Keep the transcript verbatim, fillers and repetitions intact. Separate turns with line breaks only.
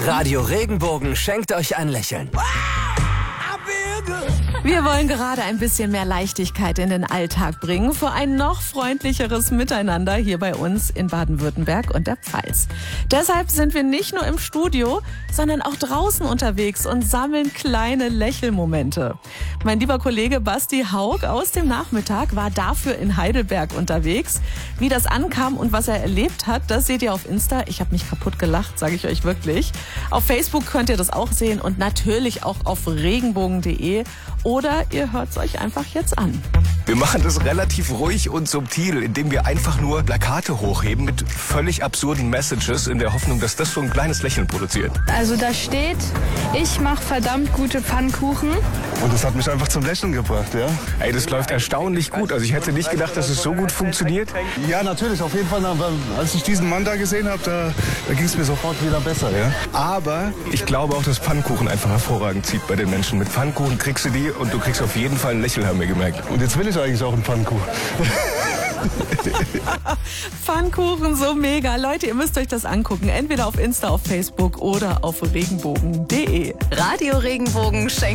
Radio Regenbogen schenkt euch ein Lächeln.
Wir wollen gerade ein bisschen mehr Leichtigkeit in den Alltag bringen für ein noch freundlicheres Miteinander hier bei uns in Baden-Württemberg und der Pfalz. Deshalb sind wir nicht nur im Studio, sondern auch draußen unterwegs und sammeln kleine Lächelmomente. Mein lieber Kollege Basti Haug aus dem Nachmittag war dafür in Heidelberg unterwegs. Wie das ankam und was er erlebt hat, das seht ihr auf Insta. Ich habe mich kaputt gelacht, sage ich euch wirklich. Auf Facebook könnt ihr das auch sehen und natürlich auch auf regenbogen punkt de. Oder ihr hört es euch einfach jetzt an.
Wir machen das relativ ruhig und subtil, indem wir einfach nur Plakate hochheben mit völlig absurden Messages in der Hoffnung, dass das so ein kleines Lächeln produziert.
Also da steht, ich mache verdammt gute Pfannkuchen.
Und das hat mich einfach zum Lächeln gebracht, ja.
Ey, das läuft erstaunlich gut. Also ich hätte nicht gedacht, dass es so gut funktioniert.
Ja, natürlich, auf jeden Fall. Als ich diesen Mann da gesehen habe, da, da ging es mir sofort wieder besser, ja.
Aber ich glaube auch, dass Pfannkuchen einfach hervorragend zieht bei den Menschen. Mit Pfannkuchen kriegst du die und du kriegst auf jeden Fall ein Lächeln, haben wir gemerkt.
Und jetzt will ich eigentlich auch einen Pfannkuchen.
Pfannkuchen, so mega. Leute, ihr müsst euch das angucken. Entweder auf Insta, auf Facebook oder auf regenbogen punkt de.
Radio Regenbogen schenkt